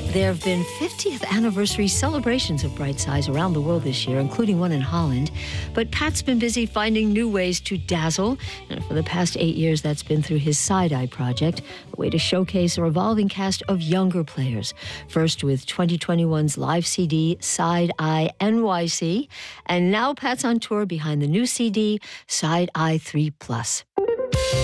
There have been 50th anniversary celebrations of Bright Size around the world this year, including one in Holland. But Pat's been busy finding new ways to dazzle. And for the past 8 years, that's been through his Side Eye project, a way to showcase a revolving cast of younger players. First with 2021's live CD, Side Eye NYC. And now Pat's on tour behind the new CD, Side Eye 3+.